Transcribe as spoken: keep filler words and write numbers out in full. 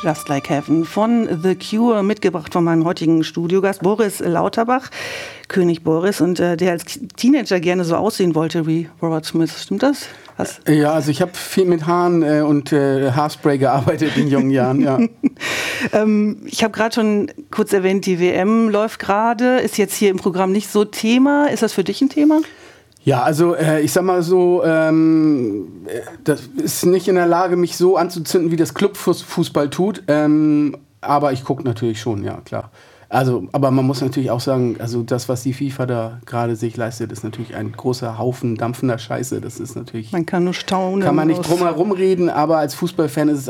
Just Like Heaven von The Cure, mitgebracht von meinem heutigen Studiogast Boris Lauterbach, König Boris, und äh, der als Teenager gerne so aussehen wollte wie Robert Smith. Stimmt das? Was? Ja, also ich habe viel mit Haaren äh, und äh, Haarspray gearbeitet in jungen Jahren, ja. ähm, ich habe gerade schon kurz erwähnt, die W M läuft gerade, ist jetzt hier im Programm nicht so Thema. Ist das für dich ein Thema? Ja, also äh, ich sag mal so, ähm, das ist nicht in der Lage, mich so anzuzünden, wie das Clubfußball tut. Ähm, aber ich gucke natürlich schon, ja, klar. Also, aber man muss natürlich auch sagen, also das, was die FIFA da gerade sich leistet, ist natürlich ein großer Haufen dampfender Scheiße. Das ist natürlich... Man kann nur staunen. Kann man nicht drum herum reden, aber als Fußballfan ist es